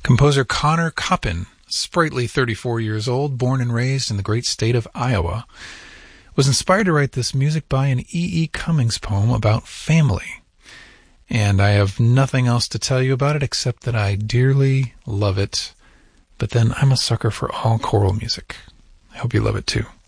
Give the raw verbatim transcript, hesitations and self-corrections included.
Composer Connor Coppin, sprightly thirty-four years old, born and raised in the great state of Iowa, was inspired to write this music by an E E. Cummings poem about family. And I have nothing else to tell you about it except that I dearly love it. But then I'm a sucker for all choral music. I hope you love it too.